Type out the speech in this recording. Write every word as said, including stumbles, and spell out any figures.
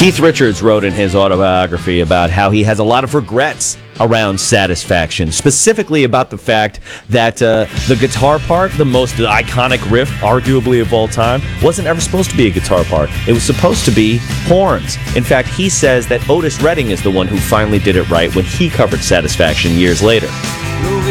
Keith Richards wrote in his autobiography about how he has a lot of regrets around Satisfaction, specifically about the fact that uh, the guitar part, the most iconic riff, arguably of all time, wasn't ever supposed to be a guitar part. It was supposed to be horns. In fact, he says that Otis Redding is the one who finally did it right when he covered Satisfaction years later.